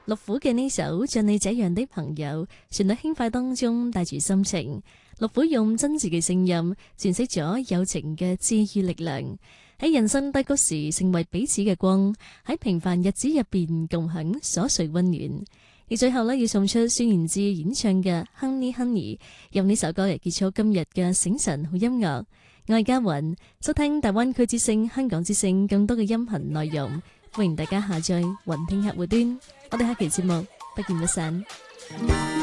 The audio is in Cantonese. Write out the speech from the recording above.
六虎嘅呢首《像你這樣的朋友》，旋律輕快當中帶住心情。六虎用真摯嘅聲音詮釋咗友情嘅治愈力量，喺人生低谷時成為彼此嘅光，喺平凡日子入邊共享瑣碎溫暖。而最後呢，要送出孫燕姿演唱嘅《Honey Honey》，用呢首歌嚟結束今日嘅醒晨好音樂。我係嘉雲，收聽大灣區之聲、香港之聲更多嘅音頻內容，歡迎大家下載雲聽客戶端。我哋下期節目不見不散。